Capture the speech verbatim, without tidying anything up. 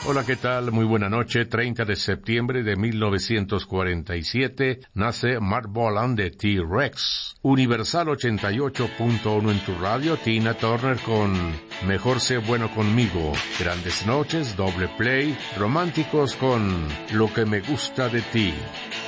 Hola, ¿qué tal? Muy buena noche. treinta de septiembre de mil novecientos cuarenta y siete nace Mark Bolan de T-Rex. Universal ochenta y ocho punto uno en tu radio, Tina Turner con Mejor sé bueno conmigo. Grandes noches, doble play, románticos con Lo que me gusta de ti.